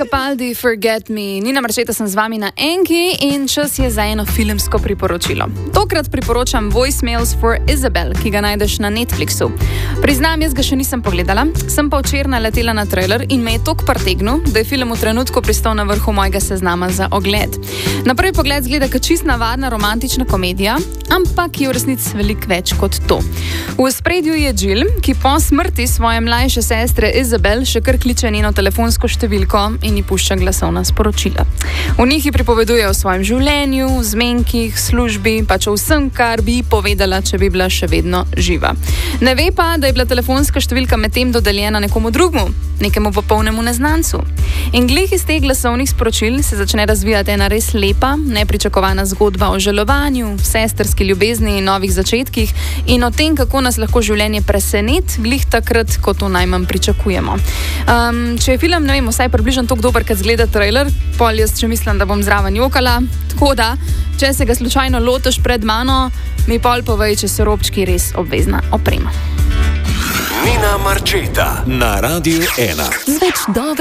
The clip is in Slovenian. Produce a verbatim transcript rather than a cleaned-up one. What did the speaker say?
Capaldi, Forget Me. Nina Marčeta sem z vami na Enki in čas je za eno filmsko priporočilo. Tokrat priporočam Voicemails for Isabel, ki ga najdeš na Netflixu. Priznam, jaz ga še nisem pogledala, sem pa včeraj naletela na trailer in me je tok pretegnil, da je film v trenutku pristal na vrhu mojega seznama za ogled. Na prvi pogled zgleda kot čist navadna romantična komedija, ampak je v resnici veliko več kot to. V ospredju je Jill, ki po smrti svoje mlajše sestre Isabel še kar kliče njeno telefonsko številko in ji pušča glasovna sporočila. V njih ji pripoveduje o svojem življenju, zmenkih, službi, pač o vsem, kar bi povedala, če bi bila še vedno živa. Ne ve pa, da je bila telefonska številka medtem dodeljena nekomu drugmu, nekemu popolnemu neznancu. In glih iz teh glasovnih sporočil se začne razvijati ena res lepa, nepričakovana zgodba o žalovanju, sestrski ljubezni in novih začetkih in o tem, kako nas lahko življenje preseneti, glih takrat, ko to najmanj pričakujemo. Um, če je film, ne vem, vsaj približno tako dober, kot zgleda trailer, pol jaz še mislim, da bom zraven jokala, tako da, če se ga slučajno lotiš pred mano, mi pol povej, če so robčki res obvezna oprema. Nina Marčeta na Radiu ena.